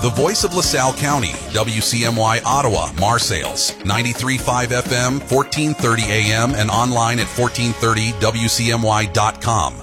The voice of LaSalle County, WCMY Ottawa, Marseilles, 93.5 FM, 1430 AM, and online at 1430wcmy.com.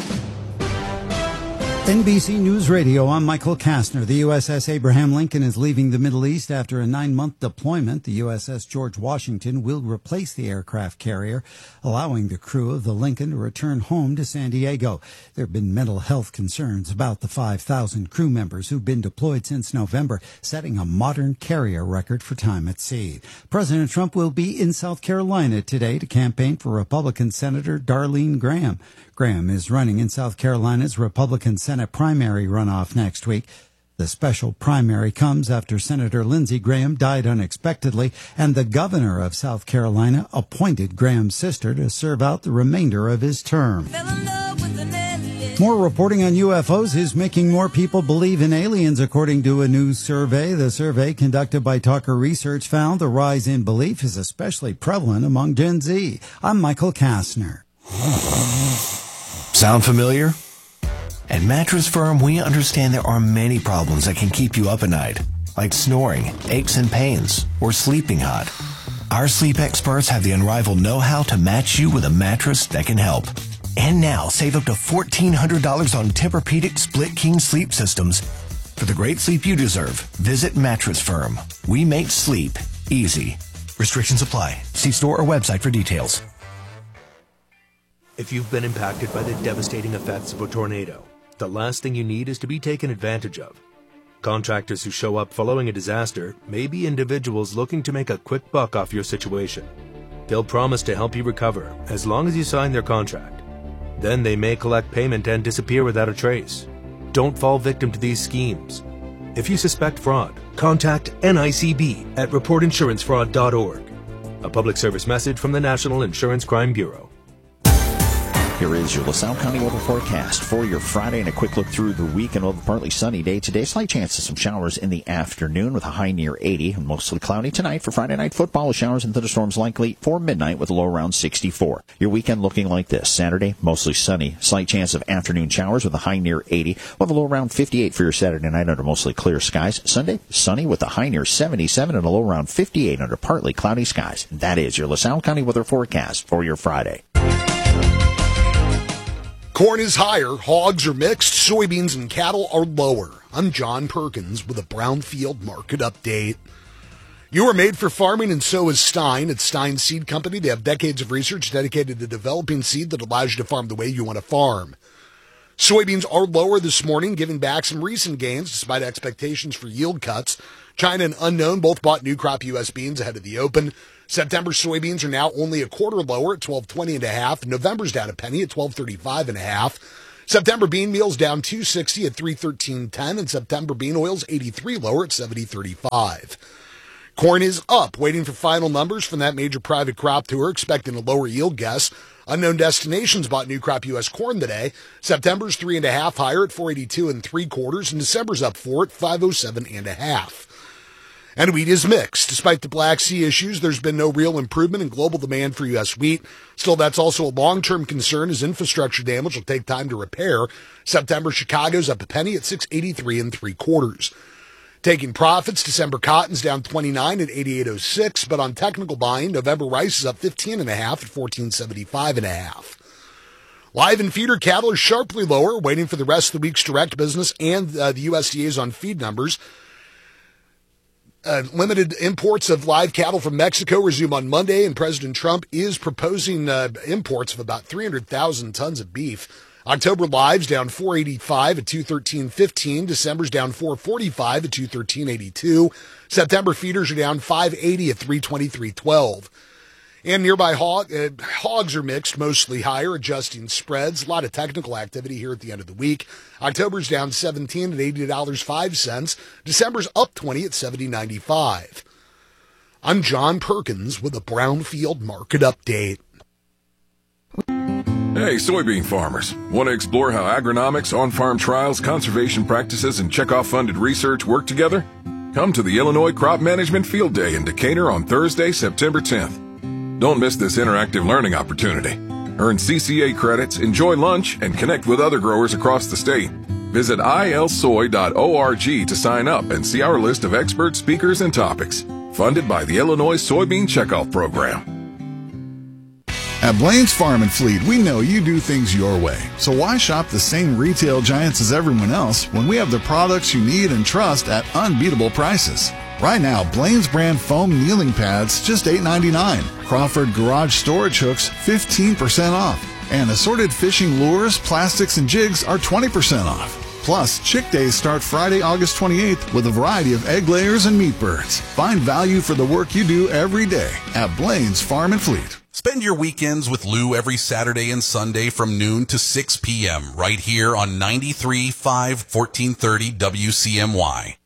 NBC News Radio, I'm Michael Kastner. The USS Abraham Lincoln is leaving the Middle East after a 9-month deployment. The USS George Washington will replace the aircraft carrier, allowing the crew of the Lincoln to return home to San Diego. There have been mental health concerns about the 5,000 crew members who've been deployed since November, setting a modern carrier record for time at sea. President Trump will be in South Carolina today to campaign for Republican Senator Darlene Graham. Graham is running in South Carolina's Republican Senate primary runoff next week. The special primary comes after Senator Lindsey Graham died unexpectedly, and the governor of South Carolina appointed Graham's sister to serve out the remainder of his term. More reporting on UFOs is making more people believe in aliens, according to a new survey. The survey conducted by Tucker Research found the rise in belief is especially prevalent among Gen Z. I'm Michael Kastner. Sound familiar? At Mattress Firm, we understand there are many problems that can keep you up at night, like snoring, aches and pains, or sleeping hot. Our sleep experts have the unrivaled know-how to match you with a mattress that can help. And now, save up to $1,400 on Tempur-Pedic Split King sleep systems. For the great sleep you deserve, visit Mattress Firm. We make sleep easy. Restrictions apply. See store or website for details. If you've been impacted by the devastating effects of a tornado, the last thing you need is to be taken advantage of. Contractors who show up following a disaster may be individuals looking to make a quick buck off your situation. They'll promise to help you recover as long as you sign their contract. Then they may collect payment and disappear without a trace. Don't fall victim to these schemes. If you suspect fraud, contact NICB at reportinsurancefraud.org. A public service message from the National Insurance Crime Bureau. Here is your LaSalle County weather forecast for your Friday and a quick look through the week. And a partly sunny day today. Slight chance of some showers in the afternoon with a high near 80 and mostly cloudy tonight for Friday night football with showers and thunderstorms likely for midnight with a low around 64. Your weekend looking like this. Saturday, mostly sunny. Slight chance of afternoon showers with a high near 80 with a low around 58 for your Saturday night under mostly clear skies. Sunday, sunny with a high near 77 and a low around 58 under partly cloudy skies. That is your LaSalle County weather forecast for your Friday. Corn is higher, hogs are mixed, soybeans and cattle are lower. I'm John Perkins with a Brownfield Market Update. You are made for farming, and so is Stein. At Stein Seed Company, they have decades of research dedicated to developing seed that allows you to farm the way you want to farm. Soybeans are lower this morning, giving back some recent gains despite expectations for yield cuts. China and Unknown both bought new crop U.S. beans ahead of the open. September soybeans are now only a quarter lower at $12.20.5. November's down a penny at $12.35.5. September bean meal's down $2.60 at $3.13.10, and September bean oil's 83 lower at $70.35. Corn is up, waiting for final numbers from that major private crop tour, expecting a lower yield guess. Unknown Destinations bought new crop U.S. corn today. September's 3.5 higher at 482 3/4, and December's up 4 at 507.5. And wheat is mixed. Despite the Black Sea issues, there's been no real improvement in global demand for U.S. wheat. Still, that's also a long-term concern as infrastructure damage will take time to repair. September, Chicago's up a penny at 683 3/4. Taking profits, December cotton's down 29 at 88.06, but on technical buying, November rice is up 15.5 at 1475.5. Live and feeder cattle are sharply lower, waiting for the rest of the week's direct business and the USDA's on feed numbers. Limited imports of live cattle from Mexico resume on Monday, and President Trump is proposing imports of about 300,000 tons of beef. October lives down 485 at 213.15. December's down 445 at 213.82. September feeders are down 580 at 323.12. And nearby hogs are mixed, mostly higher, adjusting spreads. A lot of technical activity here at the end of the week. October's down 17 at $80.05. December's up 20 at $70.95. I'm John Perkins with a Brownfield Market Update. Hey, soybean farmers. Want to explore how agronomics, on-farm trials, conservation practices, and checkoff-funded research work together? Come to the Illinois Crop Management Field Day in Decatur on Thursday, September 10th. Don't miss this interactive learning opportunity. Earn CCA credits, enjoy lunch, and connect with other growers across the state. Visit ilsoy.org to sign up and see our list of expert speakers and topics. Funded by the Illinois Soybean Checkoff Program. At Blaine's Farm and Fleet, we know you do things your way. So why shop the same retail giants as everyone else when we have the products you need and trust at unbeatable prices? Right now, Blaine's brand foam kneeling pads, just $8.99. Crawford garage storage hooks, 15% off. And assorted fishing lures, plastics, and jigs are 20% off. Plus, Chick Days start Friday, August 28th with a variety of egg layers and meat birds. Find value for the work you do every day at Blaine's Farm and Fleet. Spend your weekends with Lou every Saturday and Sunday from noon to 6 p.m. right here on 93.5 1430 WCMY.